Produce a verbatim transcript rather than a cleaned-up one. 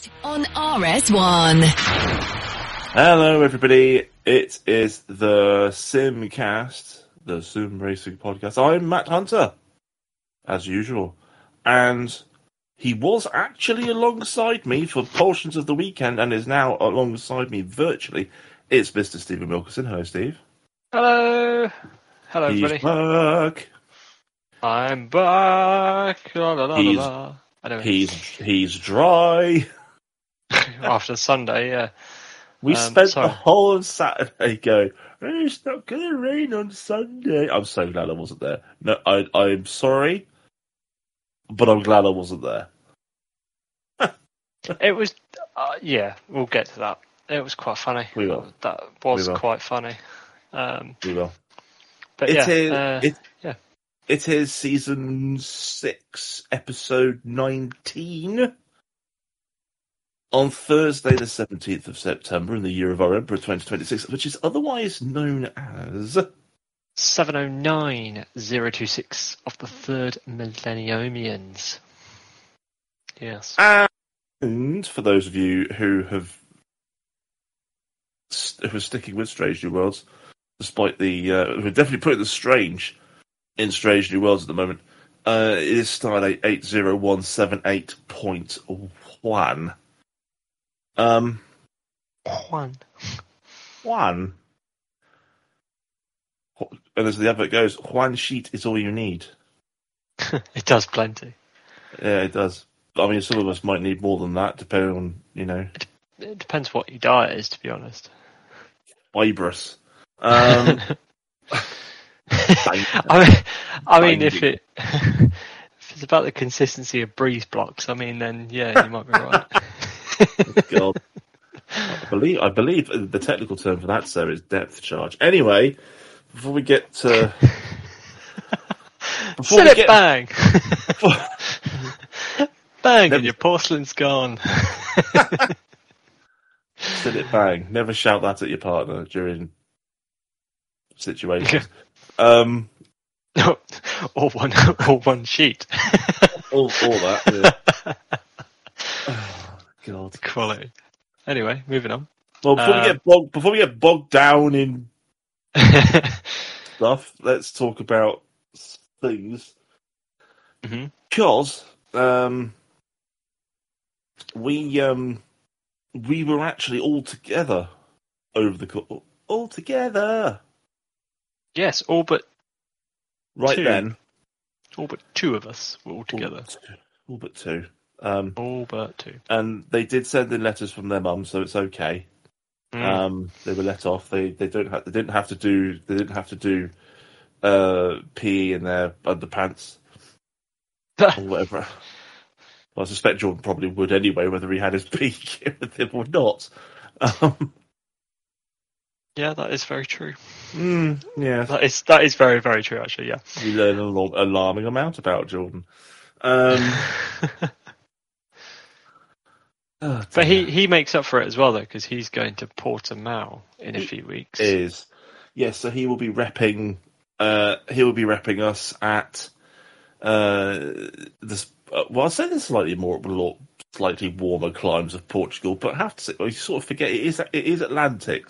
On R S one. Hello everybody, it is the Simcast, the Sim Racing Podcast. I'm Matt Hunter, as usual, and he was actually alongside me for portions of the weekend and is now alongside me virtually. It's Mister Stephen Wilkerson. Hello, Steve. Hello. Hello, He's everybody. back. I'm back. La, la, la, He's, la, la. Anyway. he's, he's dry. After Sunday, yeah. We um, spent sorry. the whole of Saturday going, oh, it's not going to rain on Sunday. I'm so glad I wasn't there. No, I, I'm sorry, but I'm glad I wasn't there. It was, uh, yeah, we'll get to that. It was quite funny. We will. That was We will. quite funny. Um, We will. but It yeah, is, uh, it, yeah. it is season six, episode nineteen. On Thursday, the seventeenth of September, in the year of our Emperor twenty twenty-six, which is otherwise known as seven oh nine oh two six of the third Millenniumians. Yes. And for those of you who have who are sticking with Strange New Worlds, despite the uh, we're definitely putting the strange in Strange New Worlds at the moment, uh, it is Stardate eight zero one seven eight point one. Um, Juan. Juan. And as the advert goes, Juan sheet is all you need. It does plenty. Yeah, it does. I mean, some of us might need more than that, depending on, you know, It depends what your diet is, to be honest. fibrous. Um, I mean, I mean, if it if it's about the consistency of breeze blocks, I mean, then yeah, you might be right. God. I believe I believe the technical term for that, sir, is depth charge. Anyway, before we get to before Sit we it get bang, bang, Never- and your porcelain's gone. sit it bang. Never shout that at your partner during situations. um, or one, or one sheet. all, all that. Yeah. Oh, God. Quality. Anyway, moving on. Well, before Um, we get bogged, before we get bogged down in stuff, let's talk about things. Mhm. Because um, we um, we were actually all together over the co- all together Yes, all but right Two. then. all but two of us were all together. All but two. All but two. Um, All but two. and they did send in letters from their mum, so it's okay. Mm. Um, they were let off. They they don't have they didn't have to do they didn't have to do uh, P E in their underpants or whatever. Well, I suspect Jordan probably would anyway, whether he had his P E with him or not. Um, Yeah, that is very true. mm, yeah, That is that is very very true. Actually, yeah. we learn an al- alarming amount about Jordan. Um, oh, But he, dear. he makes up for it as well, though, because he's going to Portimao in a He few weeks. is yes, so he will be repping. Uh, he will be repping us at uh, this. Uh, well, I'd say the slightly more, slightly warmer climes of Portugal, but I have to say, you sort of forget it is it is Atlantic.